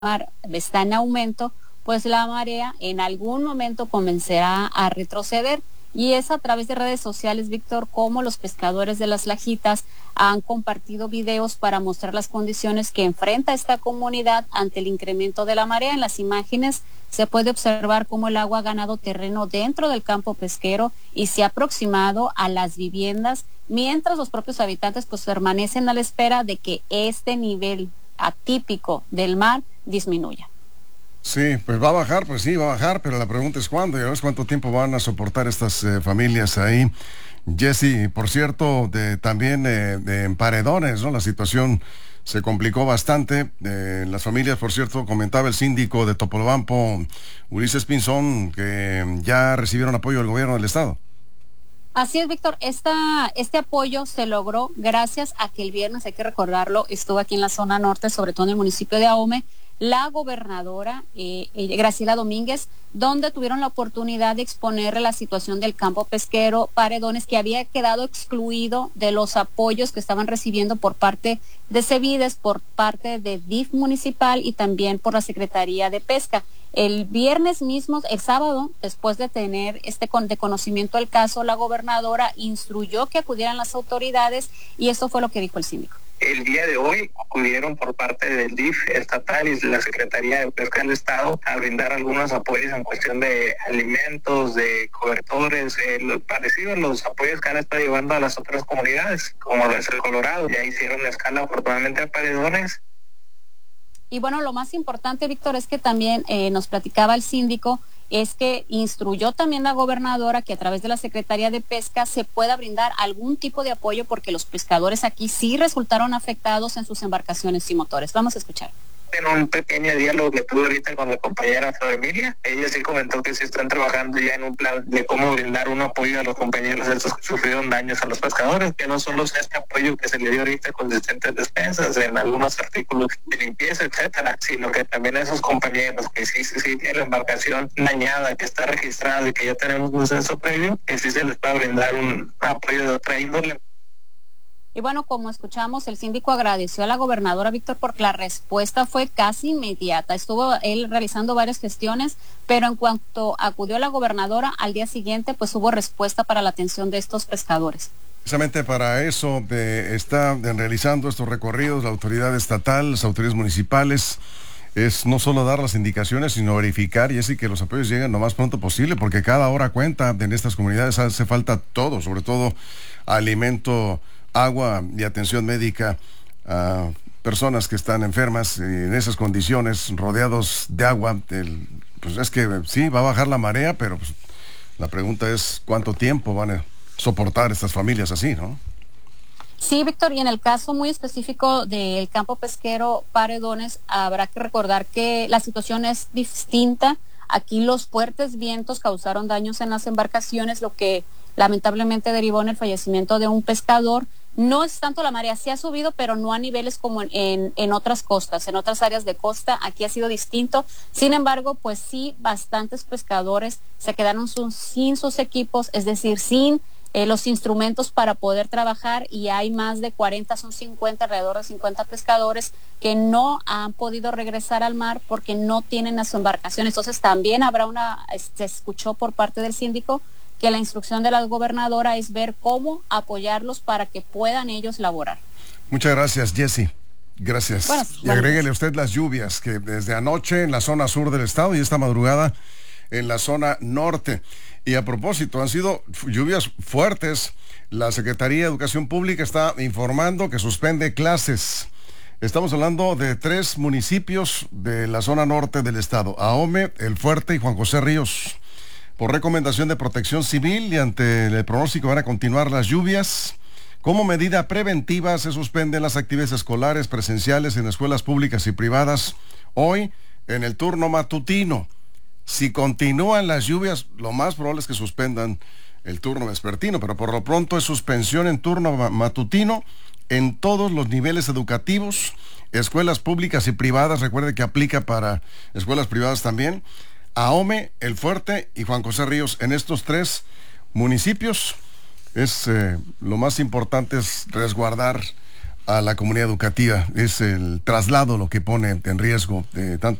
mar está en aumento, pues la marea en algún momento comenzará a retroceder. Y es a través de redes sociales, Víctor, como los pescadores de las Lajitas han compartido videos para mostrar las condiciones que enfrenta esta comunidad ante el incremento de la marea. En las imágenes se puede observar cómo el agua ha ganado terreno dentro del campo pesquero y se ha aproximado a las viviendas, mientras los propios habitantes pues permanecen a la espera de que este nivel atípico del mar disminuya. Sí, pues va a bajar, pues sí, va a bajar, pero la pregunta es cuándo, y es cuánto tiempo van a soportar estas familias ahí. Jesse, por cierto, también de emparedones, ¿no? La situación se complicó bastante. Las familias, por cierto, comentaba el síndico de Topolobampo, Ulises Pinzón, que ya recibieron apoyo del gobierno del estado. Así es, Víctor. Este apoyo se logró gracias a que el viernes, hay que recordarlo, estuvo aquí en la zona norte, sobre todo en el municipio de Ahome, la gobernadora Graciela Domínguez, donde tuvieron la oportunidad de exponer la situación del campo pesquero Paredones, que había quedado excluido de los apoyos que estaban recibiendo por parte de Cevides, por parte de DIF municipal y también por la Secretaría de Pesca. El viernes mismo, el sábado, después de tener de conocimiento del caso, la gobernadora instruyó que acudieran las autoridades y eso fue lo que dijo el síndico. El día de hoy acudieron por parte del DIF estatal y la Secretaría de Pesca del Estado a brindar algunos apoyos en cuestión de alimentos, de cobertores, parecidos a los apoyos que han estado llevando a las otras comunidades, como lo es el Colorado. Ya hicieron escala afortunadamente a Paredones. Y bueno, lo más importante, Víctor, es que también nos platicaba el síndico, es que instruyó también la gobernadora que a través de la Secretaría de Pesca se pueda brindar algún tipo de apoyo porque los pescadores aquí sí resultaron afectados en sus embarcaciones y motores. Vamos a escuchar. En un pequeño diálogo que tuve ahorita con la compañera Flor Emilia, ella sí comentó que sí están trabajando ya en un plan de cómo brindar un apoyo a los compañeros de estos que sufrieron daños a los pescadores, que no solo sea este apoyo que se le dio ahorita con distintas despensas en algunos artículos de limpieza, etcétera, sino que también a esos compañeros que sí tienen la embarcación dañada, que está registrada y que ya tenemos un censo previo, que sí se les pueda brindar un apoyo de otra índole. Y bueno, como escuchamos, el síndico agradeció a la gobernadora, Víctor, porque la respuesta fue casi inmediata. Estuvo él realizando varias gestiones, pero en cuanto acudió a la gobernadora, al día siguiente, pues hubo respuesta para la atención de estos pescadores. Precisamente para eso está realizando estos recorridos la autoridad estatal, las autoridades municipales. Es no solo dar las indicaciones, sino verificar y así que los apoyos lleguen lo más pronto posible, porque cada hora cuenta. En estas comunidades hace falta todo, sobre todo alimento, agua y atención médica a personas que están enfermas y en esas condiciones, rodeados de agua. Pues es que sí, va a bajar la marea, pero pues, la pregunta es cuánto tiempo van a soportar estas familias así, ¿no? Sí, Víctor, y en el caso muy específico del campo pesquero Paredones, habrá que recordar que la situación es distinta. Aquí los fuertes vientos causaron daños en las embarcaciones, lo que lamentablemente derivó en el fallecimiento de un pescador. No es tanto la marea, sí ha subido, pero no a niveles como en otras costas, en otras áreas de costa. Aquí ha sido distinto. Sin embargo, pues sí, bastantes pescadores se quedaron sin sus equipos, es decir, sin los instrumentos para poder trabajar, y hay más de 40, son 50, alrededor de 50 pescadores que no han podido regresar al mar porque no tienen a su embarcación. Entonces también habrá se escuchó por parte del síndico que la instrucción de la gobernadora es ver cómo apoyarlos para que puedan ellos laborar. Muchas gracias, Jesse. Gracias. Y agréguele usted las lluvias que desde anoche en la zona sur del estado y esta madrugada en la zona norte. Y a propósito, han sido lluvias fuertes. La Secretaría de Educación Pública está informando que suspende clases. Estamos hablando de 3 municipios de la zona norte del estado: Ahome, El Fuerte y Juan José Ríos. Por recomendación de Protección Civil y ante el pronóstico van a continuar las lluvias, como medida preventiva se suspenden las actividades escolares presenciales en escuelas públicas y privadas hoy en el turno matutino. Si continúan las lluvias, lo más probable es que suspendan el turno vespertino, pero por lo pronto es suspensión en turno matutino en todos los niveles educativos, escuelas públicas y privadas. Recuerde que aplica para escuelas privadas también. Ahome, El Fuerte y Juan José Ríos. En estos 3 municipios lo más importante es resguardar a la comunidad educativa. Es el traslado lo que pone en riesgo tanto